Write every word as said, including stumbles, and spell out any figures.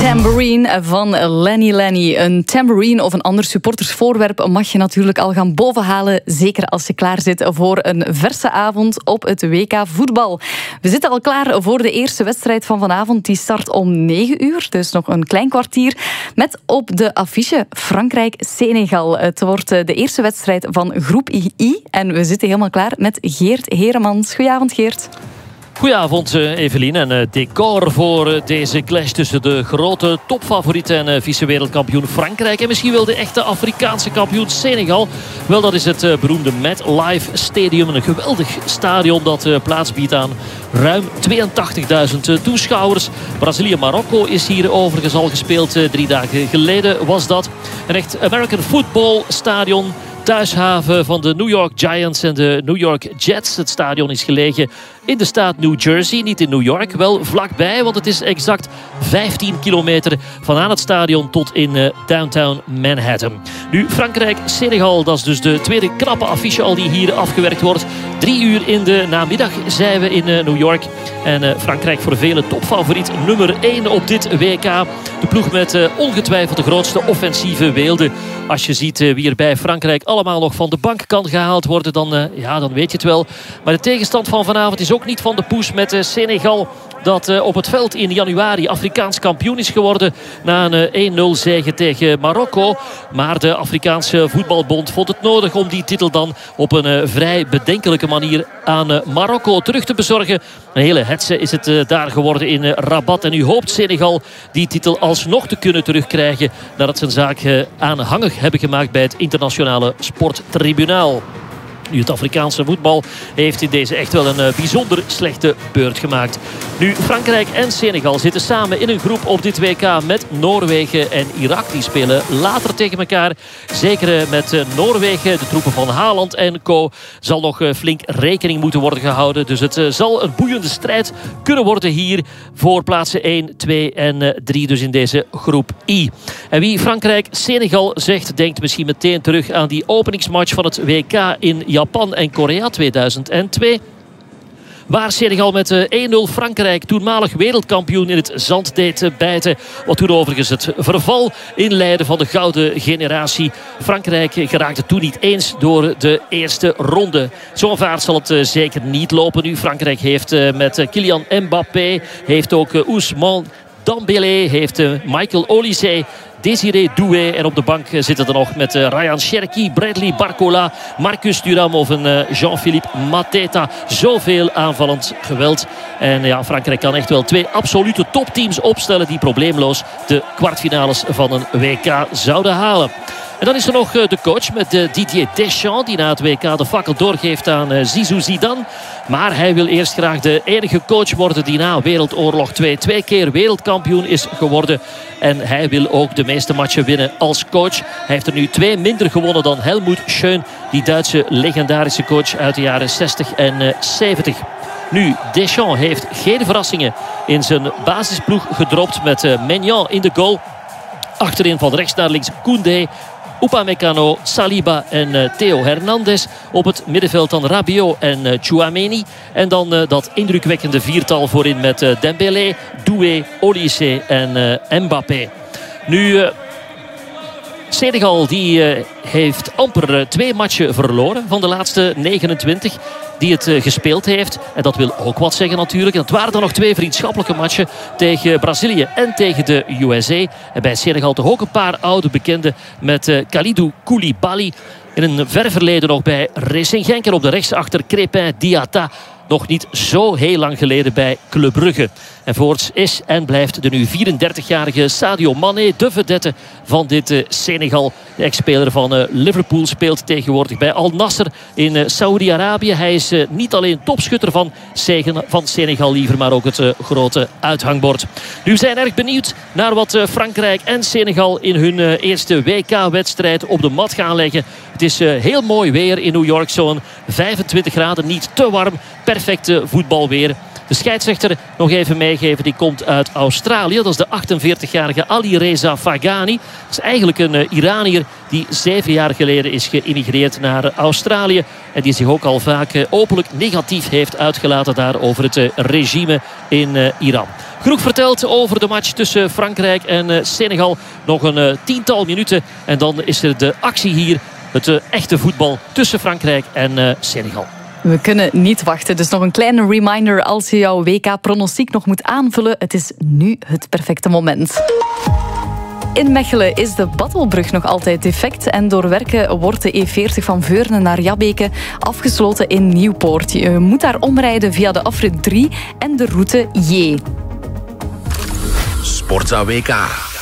Tambourine van Lenny Lenny. Een tambourine of een ander supportersvoorwerp mag je natuurlijk al gaan bovenhalen. Zeker als je klaar zit voor een verse avond op het W K voetbal. We zitten al klaar voor de eerste wedstrijd van vanavond. Die start om negen uur, dus nog een klein kwartier. Met op de affiche Frankrijk-Senegal. Het wordt de eerste wedstrijd van groep I. En we zitten helemaal klaar met Geert Heremans. Goedenavond, Geert. Goedenavond, Evelien. En decor voor deze clash tussen de grote topfavoriet en vice-wereldkampioen Frankrijk. En misschien wel de echte Afrikaanse kampioen Senegal. Wel, dat is het beroemde MetLife Stadium. Een geweldig stadion dat plaats biedt aan ruim tweeëntachtigduizend toeschouwers. Brazilië-Marokko is hier overigens al gespeeld. Drie dagen geleden was dat. Een echt American Football Stadion. Thuishaven van de New York Giants en de New York Jets. Het stadion is gelegen in de staat New Jersey, niet in New York. Wel vlakbij, want het is exact vijftien kilometer van aan het stadion tot in uh, downtown Manhattan. Nu, Frankrijk-Senegal, dat is dus de tweede knappe affiche al die hier afgewerkt wordt. Drie uur in de namiddag zijn we in uh, New York. En uh, Frankrijk voor vele topfavoriet nummer één op dit W K. De ploeg met uh, ongetwijfeld de grootste offensieve weelde. Als je ziet uh, wie er bij Frankrijk allemaal nog van de bank kan gehaald worden, dan, uh, ja, dan weet je het wel. Maar de tegenstand van vanavond is ook niet van de poes met uh, Senegal. Dat uh, op het veld in januari Afrikaans kampioen is geworden. Na een uh, één nul zege tegen Marokko. Maar de Afrikaanse voetbalbond vond het nodig om die titel dan op een uh, vrij bedenkelijke manier aan uh, Marokko terug te bezorgen. Een hele hetze is het uh, daar geworden in uh, Rabat. En nu hoopt Senegal die titel alsnog te kunnen terugkrijgen. Nadat ze een zaak uh, aanhangig hebben gemaakt bij het internationale sporttribunaal. Nu, het Afrikaanse voetbal heeft in deze echt wel een uh, bijzonder slechte beurt gemaakt. Nu, Frankrijk en Senegal zitten samen in een groep op dit W K met Noorwegen en Irak. Die spelen later tegen elkaar. Zeker uh, met uh, Noorwegen, de troepen van Haaland en co. Zal nog uh, flink rekening moeten worden gehouden. Dus het uh, zal een boeiende strijd kunnen worden hier voor plaatsen één, twee en uh, drie. Dus in deze groep I. En wie Frankrijk-Senegal zegt, denkt misschien meteen terug aan die openingsmatch van het W K in Japan en Korea tweeduizend twee. Waar Senegal met één nul Frankrijk, toenmalig wereldkampioen, in het zand deed bijten. Wat toen overigens het verval inleidde van de gouden generatie. Frankrijk geraakte toen niet eens door de eerste ronde. Zo'n vaart zal het zeker niet lopen nu. Frankrijk heeft met Kylian Mbappé, heeft ook Ousmane Dembélé, heeft Michael Olise, Désiré Doué. En op de bank zitten er nog met Ryan Cherki, Bradley Barcola, Marcus Thuram of een Jean-Philippe Mateta. Zoveel aanvallend geweld. En ja, Frankrijk kan echt wel twee absolute topteams opstellen die probleemloos de kwartfinales van een W K zouden halen. En dan is er nog de coach met Didier Deschamps, die na het W K de fakkel doorgeeft aan Zizou Zidane. Maar hij wil eerst graag de enige coach worden die na Wereldoorlog twee twee keer wereldkampioen is geworden. En hij wil ook de meeste matchen winnen als coach. Hij heeft er nu twee minder gewonnen dan Helmut Schön, die Duitse legendarische coach uit de jaren zestig en zeventig. Nu, Deschamps heeft geen verrassingen in zijn basisploeg gedropt met Maignan in de goal. Achterin van rechts naar links Koundé, Upamecano, Saliba en uh, Theo Hernandez. Op het middenveld dan Rabiot en uh, Tchouaméni. En dan uh, dat indrukwekkende viertal voorin met uh, Dembélé, Doué, Olise en uh, Mbappé. Nu, uh, Senegal die, uh, heeft amper uh, twee matchen verloren van de laatste negenentwintig die het uh, gespeeld heeft. En dat wil ook wat zeggen natuurlijk. En het waren dan nog twee vriendschappelijke matchen tegen Brazilië en tegen de U S A. En bij Senegal toch ook een paar oude bekenden met uh, Kalidou Koulibaly. In een ver verleden nog bij Racing Genk. En op de rechtsachter Crépin Diatta. Nog niet zo heel lang geleden bij Club Brugge. En voorts is en blijft de nu vierendertigjarige Sadio Mané de vedette van dit uh, Senegal. De ex-speler van uh, Liverpool speelt tegenwoordig bij Al Nassr in uh, Saoedi-Arabië. Hij is uh, niet alleen topschutter van, Segen, van Senegal liever, maar ook het uh, grote uithangbord. Nu zijn we erg benieuwd naar wat uh, Frankrijk en Senegal in hun uh, eerste W K-wedstrijd op de mat gaan leggen. Het is uh, heel mooi weer in New York. Zo'n vijfentwintig graden, niet te warm. Perfecte voetbalweer. De scheidsrechter nog even meegeven, die komt uit Australië. Dat is de achtenveertigjarige Ali Reza Faghani. Dat is eigenlijk een uh, Iranier die zeven jaar geleden is geïmigreerd naar Australië. En die zich ook al vaak uh, openlijk negatief heeft uitgelaten daar over het uh, regime in uh, Iran. Genoeg verteld over de match tussen Frankrijk en uh, Senegal. Nog een uh, tiental minuten en dan is er de actie hier. Het uh, echte voetbal tussen Frankrijk en uh, Senegal. We kunnen niet wachten. Dus nog een kleine reminder als je jouw W K-pronostiek nog moet aanvullen. Het is nu het perfecte moment. In Mechelen is de Battelbrug nog altijd defect en door werken wordt de E veertig van Veurne naar Jabbeke afgesloten in Nieuwpoort. Je moet daar omrijden via de afrit drie en de route J. Sportza W K.